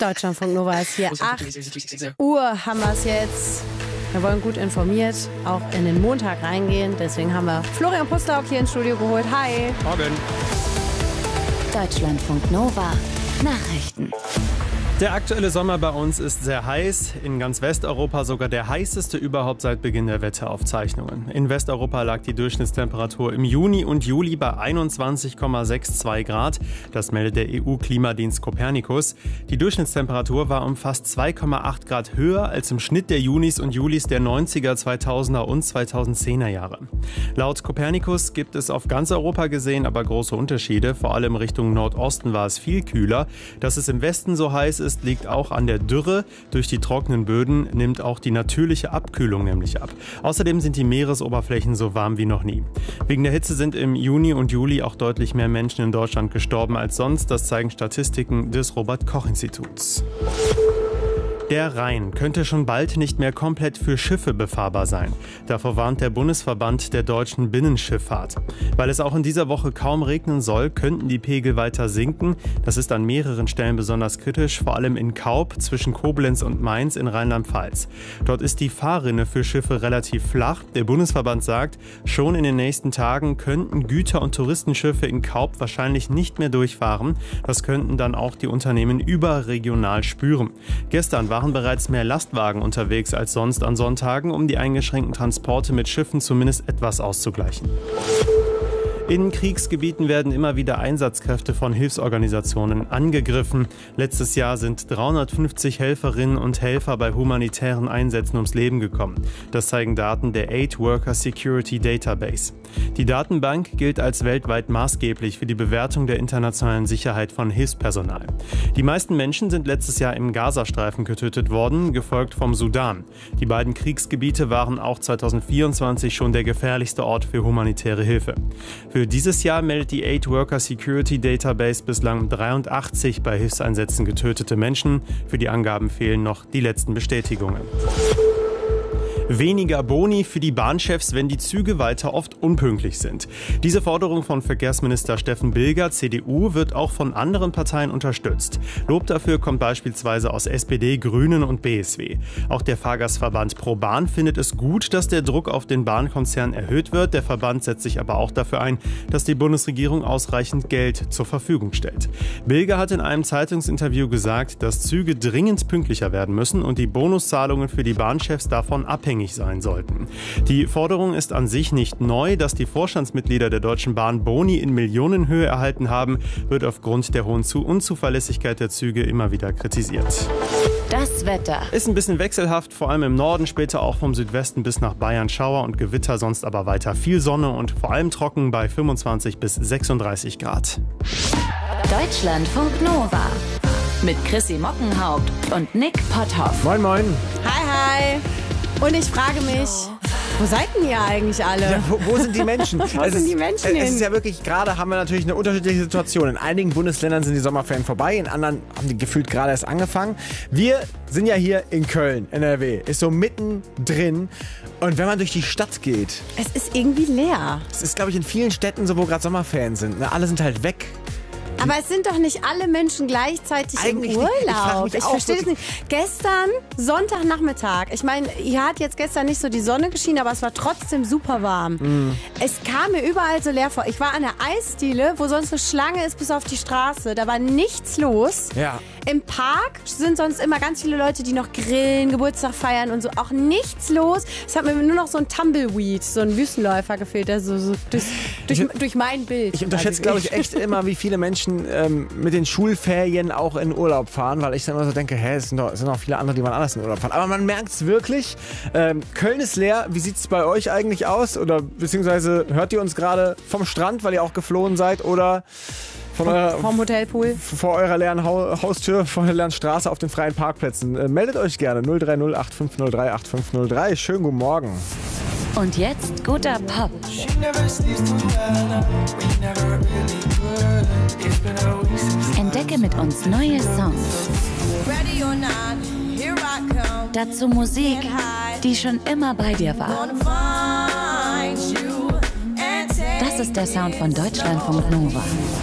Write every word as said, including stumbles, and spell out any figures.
Deutschlandfunk Nova ist hier. acht Uhr haben wir es jetzt. Wir wollen gut informiert auch in den Montag reingehen. Deswegen haben wir Florian Pusterhock hier ins Studio geholt. Hi. Morgen. Deutschlandfunk Nova. Nachrichten. Der aktuelle Sommer bei uns ist sehr heiß. In ganz Westeuropa sogar der heißeste überhaupt seit Beginn der Wetteraufzeichnungen. In Westeuropa lag die Durchschnittstemperatur im Juni und Juli bei einundzwanzig Komma zweiundsechzig Grad. Das meldet der E U-Klimadienst Copernicus. Die Durchschnittstemperatur war um fast zwei Komma acht Grad höher als im Schnitt der Junis und Julis der neunziger, zweitausender und zweitausendzehner Jahre. Laut Copernicus gibt es auf ganz Europa gesehen aber große Unterschiede. Vor allem Richtung Nordosten war es viel kühler. Dass es im Westen so heiß ist, liegt auch an der Dürre. Durch die trockenen Böden nimmt auch die natürliche Abkühlung nämlich ab. Außerdem sind die Meeresoberflächen so warm wie noch nie. Wegen der Hitze sind im Juni und Juli auch deutlich mehr Menschen in Deutschland gestorben als sonst. Das zeigen Statistiken des Robert-Koch-Instituts. Der Rhein könnte schon bald nicht mehr komplett für Schiffe befahrbar sein. Davor warnt der Bundesverband der deutschen Binnenschifffahrt. Weil es auch in dieser Woche kaum regnen soll, könnten die Pegel weiter sinken. Das ist an mehreren Stellen besonders kritisch, vor allem in Kaub zwischen Koblenz und Mainz in Rheinland-Pfalz. Dort ist die Fahrrinne für Schiffe relativ flach. Der Bundesverband sagt, schon in den nächsten Tagen könnten Güter- und Touristenschiffe in Kaub wahrscheinlich nicht mehr durchfahren. Das könnten dann auch die Unternehmen überregional spüren. Gestern waren bereits mehr Lastwagen unterwegs als sonst an Sonntagen, um die eingeschränkten Transporte mit Schiffen zumindest etwas auszugleichen. In Kriegsgebieten werden immer wieder Einsatzkräfte von Hilfsorganisationen angegriffen. Letztes Jahr sind dreihundertfünfzig Helferinnen und Helfer bei humanitären Einsätzen ums Leben gekommen. Das zeigen Daten der Aid Worker Security Database. Die Datenbank gilt als weltweit maßgeblich für die Bewertung der internationalen Sicherheit von Hilfspersonal. Die meisten Menschen sind letztes Jahr im Gazastreifen getötet worden, gefolgt vom Sudan. Die beiden Kriegsgebiete waren auch zweitausendvierundzwanzig schon der gefährlichste Ort für humanitäre Hilfe. Für dieses Jahr meldet die Aid Worker Security Database bislang dreiundachtzig bei Hilfseinsätzen getötete Menschen. Für die Angaben fehlen noch die letzten Bestätigungen. Weniger Boni für die Bahnchefs, wenn die Züge weiter oft unpünktlich sind. Diese Forderung von Verkehrsminister Steffen Bilger, C D U, wird auch von anderen Parteien unterstützt. Lob dafür kommt beispielsweise aus S P D, Grünen und B S W. Auch der Fahrgastverband ProBahn findet es gut, dass der Druck auf den Bahnkonzern erhöht wird. Der Verband setzt sich aber auch dafür ein, dass die Bundesregierung ausreichend Geld zur Verfügung stellt. Bilger hat in einem Zeitungsinterview gesagt, dass Züge dringend pünktlicher werden müssen und die Bonuszahlungen für die Bahnchefs davon abhängig sein sollten. Die Forderung ist an sich nicht neu. Dass die Vorstandsmitglieder der Deutschen Bahn Boni in Millionenhöhe erhalten haben, wird aufgrund der hohen Unzuverlässigkeit der Züge immer wieder kritisiert. Das Wetter. Ist ein bisschen wechselhaft, vor allem im Norden, später auch vom Südwesten bis nach Bayern Schauer und Gewitter, sonst aber weiter viel Sonne und vor allem trocken bei fünfundzwanzig bis sechsunddreißig Grad. Deutschlandfunk Nova mit Chrissy Mockenhaupt und Nick Potthoff. Moin, moin. Hi, hi. Und ich frage mich, wo seid denn ihr eigentlich alle? Ja, wo, wo sind die Menschen? wo es sind ist, die Menschen es, hin? es ist ja wirklich, gerade haben wir natürlich eine unterschiedliche Situation. In einigen Bundesländern sind die Sommerferien vorbei, in anderen haben die gefühlt gerade erst angefangen. Wir sind ja hier in Köln, N R W, ist so mittendrin. Und wenn man durch die Stadt geht... Es ist irgendwie leer. Es ist, glaube ich, in vielen Städten so, wo gerade Sommerferien sind. Ne? Alle sind halt weg. Aber es sind doch nicht alle Menschen gleichzeitig Eigentlich im nicht. Ich Urlaub. frag mich Ich auch verstehe das wirklich. nicht. Gestern, Sonntagnachmittag. Ich meine, hier hat jetzt gestern nicht so die Sonne geschienen, aber es war trotzdem super warm. Mm. Es kam mir überall so leer vor. Ich war an der Eisdiele, wo sonst eine Schlange ist bis auf die Straße. Da war nichts los. Ja. Im Park sind sonst immer ganz viele Leute, die noch grillen, Geburtstag feiern und so. Auch nichts los. Es hat mir nur noch so ein Tumbleweed, so ein Wüstenläufer gefehlt, der so, so durch, durch, Ich- durch mein Bild. Ich unterschätze, glaube ich, echt immer, wie viele Menschen ähm, mit den Schulferien auch in Urlaub fahren, weil ich dann immer so denke, hä, es sind doch, es sind auch viele andere, die man anders in Urlaub fahren. Aber man merkt es wirklich. Ähm, Köln ist leer. Wie sieht es bei euch eigentlich aus? Oder beziehungsweise hört ihr uns gerade vom Strand, weil ihr auch geflohen seid? Oder von eurer, Vom Hotelpool. vor eurer leeren Hau- Haustür, vor der leeren Straße auf den freien Parkplätzen? Äh, meldet euch gerne. null drei null acht fünf null drei acht fünf null drei. Schönen guten Morgen. Und jetzt guter Pop. Entdecke mit uns neue Songs. Dazu Musik, die schon immer bei dir war. Das ist der Sound von Deutschlandfunk Nova.